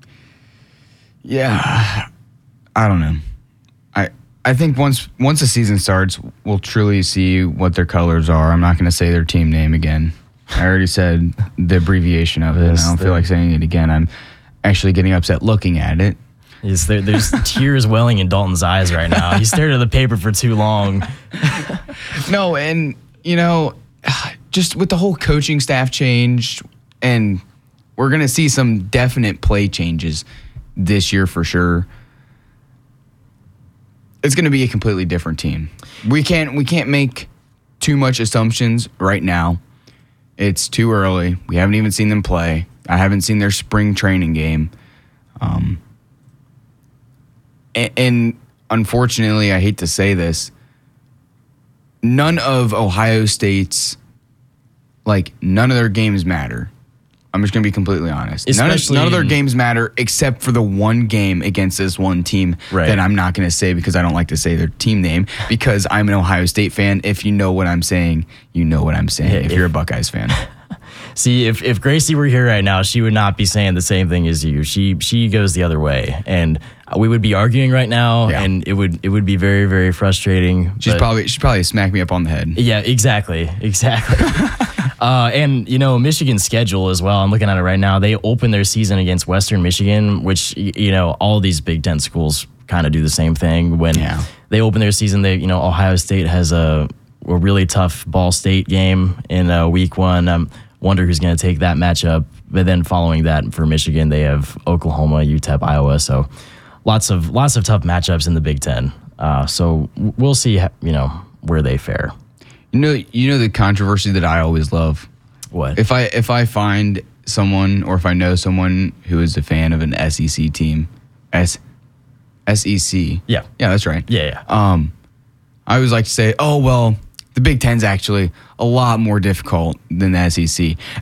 Yeah, I don't know. I I think once once the season starts, we'll truly see what their colors are. I'm not going to say their team name again. I already said the abbreviation of it. And I don't feel like saying it again. I'm actually getting upset looking at it. Is there, there's tears welling in Dalton's eyes right now. He stared at the paper for too long. No, and you know, just with the whole coaching staff change, and we're going to see some definite play changes this year for sure. It's going to be a completely different team. We can't we can't make too much assumptions right now. It's too early. We haven't even seen them play. I haven't seen their spring training game. Um, and, and unfortunately, I hate to say this, none of Ohio State's, like, none of their games matter. I'm just going to be completely honest. None of, Especially none of their in- games matter except for the one game against this one team Right. that I'm not going to say because I don't like to say their team name because I'm an Ohio State fan. If you know what I'm saying, you know what I'm saying. Yeah, if, if- you're a Buckeyes fan. See, if, if Gracie were here right now, she would not be saying the same thing as you. She she goes the other way. And we would be arguing right now, Yeah. and it would it would be very very frustrating. She's but- probably she'd probably smack me up on the head. Yeah, exactly, exactly. uh, and you know, Michigan's schedule as well. I'm looking at it right now. They open their season against Western Michigan, which y- you know, all these Big Ten schools kind of do the same thing. When Yeah. they open their season, they you know, Ohio State has a a really tough Ball State game in uh, week one. Um, wonder who's going to take that matchup. But then following that for Michigan, they have Oklahoma, U T E P, Iowa. So lots of lots of tough matchups in the Big Ten. Uh, so w- we'll see, how, you know, where they fare. You know, you know the controversy that I always love. What? If I if I find someone or if I know someone who is a fan of an S E C team, S S E C. Yeah. Yeah, that's right. Yeah, yeah. Um, I always like to say, oh well, the Big Ten's actually a lot more difficult than the S E C,